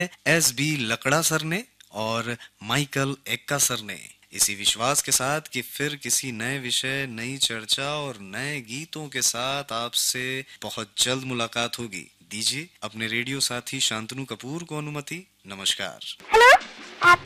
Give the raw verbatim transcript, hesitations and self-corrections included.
S B लकड़ा sir ने और Michael Ekka sir ने। इसी विश्वास के साथ कि फिर किसी नए विषय, नई चर्चा और नए गीतों के साथ आपसे बहुत जल्द मुलाकात होगी। दीजिए अपने रेडियो साथी शांतनु कपूर को अनुमति। नमस्कार। हेलो।